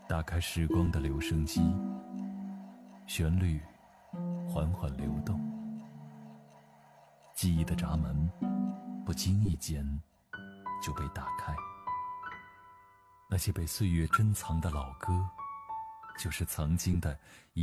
打开时光的留声机，旋律缓缓流动，记忆的闸门不经意间就被打开。那些被岁月珍藏的老歌，就是曾经的